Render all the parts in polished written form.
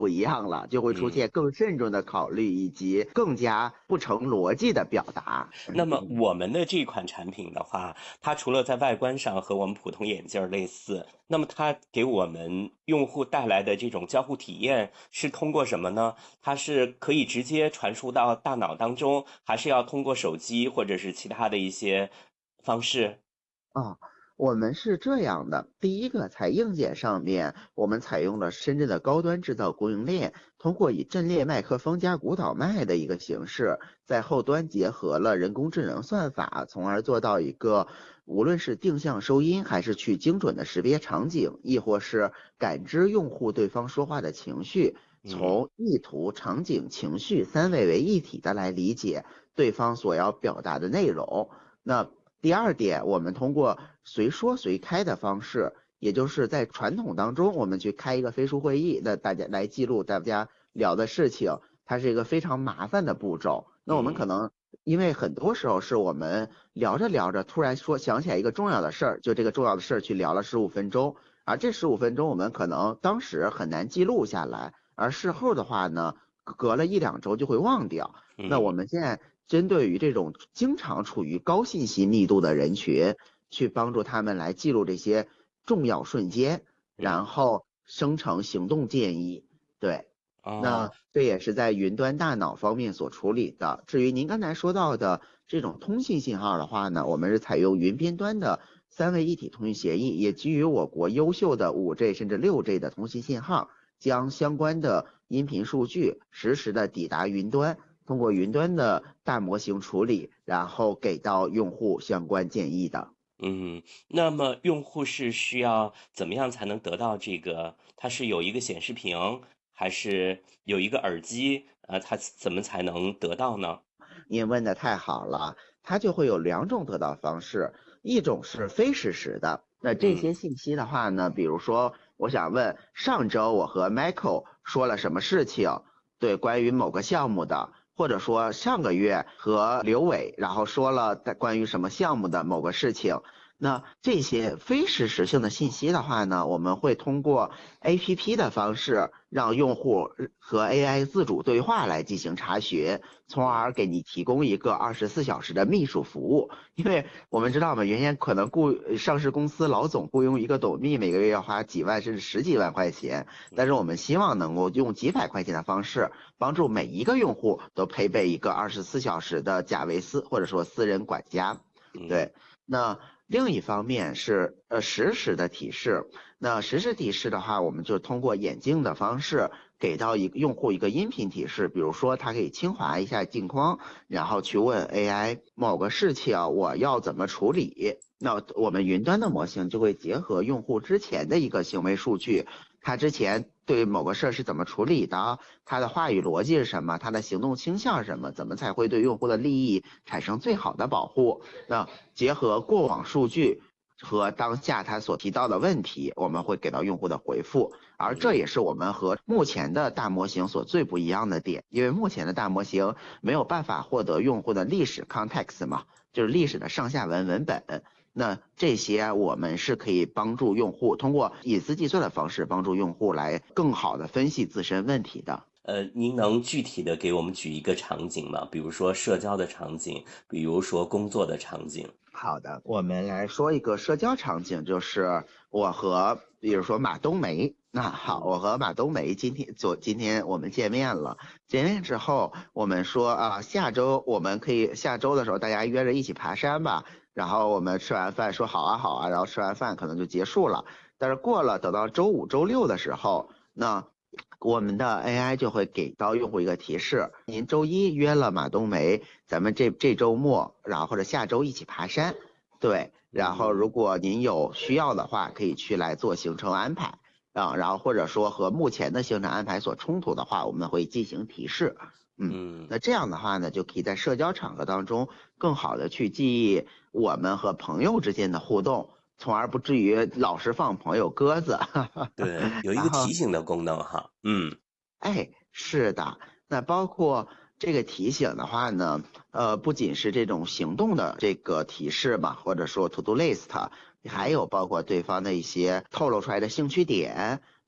不一样了，就会出现更慎重的考虑以及更加不成逻辑的表达。 那么我们的这款产品的话，它除了在外观上和我们普通眼镜类似，那么它给我们用户带来的这种交互体验是通过什么呢？它是可以直接传输到大脑当中，还是要通过手机或者是其他的一些方式？ 啊，我们是这样的，第一个在硬件上面，我们采用了深圳的高端制造供应链，通过以阵列麦克风加鼓导麦的一个形式，在后端结合了人工智能算法，从而做到一个无论是定向收音，还是去精准的识别场景，亦或是感知用户对方说话的情绪， 嗯从意图、场景、情绪三位为一体的来理解对方所要表达的内容。那第二点，我们通过随说随开的方式，也就是在传统当中，我们去开一个飞书会议，那大家来记录大家聊的事情，它是一个非常麻烦的步骤。那我们可嗯能因为很多时候是我们聊着聊着，突然说想起来一个重要的事儿，就这个重要的事儿去聊了15分钟，而这15分钟我们可能当时很难记录下来，而事后的话呢，隔了1、2周就会忘掉。那我嗯们现在针对于这种经常处于高信息密度的人群，去帮助他们来记录这些重要瞬间，然嗯， 后生成行动建议。对，那哦。 这也是在云端大脑方面所处理的。至于您刚才说到的这种通信信号的话呢，我们是采用云边端的三位一体通讯协议，也基于我国优秀的5G 甚至6G 的通信信号，将相关的音频数据实时的抵达云端，通过云端的大模型处理，然后给到用户相关建议的。 嗯，那么用户是需要怎么样才能得到这个？它是有一个显示屏，还是有一个耳机？它怎么才能得到呢？ 您问的太好了，它就会有2种得到方式，一种是非实时的。那这嗯些信息的话呢，比如说，我想问上周我和 Michael 说了什么事情，对，关于某个项目的，或者说上个月和刘伟，然后说了关于什么项目的某个事情。那这些非实时性的信息的话呢，我们会通过 APP 的方式让用户和 AI 自主对话来进行查询，从嗯而给你提供一个24小时的秘书服务。因为我们知道嘛，原先可能上市公司老总雇佣一个董秘，每个月要花几万甚至十几万块钱，但是我们希望能够用几百块钱的方式，帮助每一个用户都配备一个24小时的贾维斯或者说私人管家。 嗯对，那另一方面是实时的提示。那实时提示的话，我们就通过眼镜的方式给到一个用户一个音频提示，比如说他可以轻滑一下镜框，然后去问 AI 某个事情我要怎么处理。那我们云端的模型就会结合用户之前的一个行为数据，他之前对某个事儿是怎么处理的，他的话语逻辑是什么，他的行动倾向是什么，怎么才会对用户的利益产生最好的保护。那结合过往数据和当下他所提到的问题，我们会给到用户的回复。而这嗯也是我们和目前的大模型所最不一样的点，因为目前的大模型没有办法获得用户的历史 context 嘛，就是历史的上下文文本。那这些我们是可以帮助用户通过隐私计算的方式帮助用户来更好的分析自身问题的。 您能具体的给我们举一个场景吗？比如说社交的场景，比如说工作的场景。 好的，我们来说一个社交场景，就是我和比如说马冬梅。那好， 嗯我和马冬梅今天我们见面了，见面之后我们说啊，下周我们可以下周的时候大家约着一起爬山吧。然后我们吃完饭说好啊好啊，然后吃完饭可能就结束了。但是过了等到周五周六的时候，那我们的 AI 就会给到用户一个提示，您周一约了马冬梅，咱们这周末，然后或者下周一起爬山。对，然后嗯如果您有需要的话，可以去来做行程安排啊，然后或者说和目前的行程安排所冲突的话，我们会进行提示。 嗯。 那这样的话呢，就可以在社交场合当中更好的去记忆我们和朋友之间的互动，从而不至于老是放朋友鸽子。 对，有一个然后提醒的功能哈。嗯哎，是的，那包括这个提醒的话呢，不仅是这种行动的这个提示嘛，或者说 to do list，还嗯有包括对方的一些透露出来的兴趣点，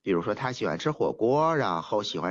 比如说他喜欢吃火锅，然后喜欢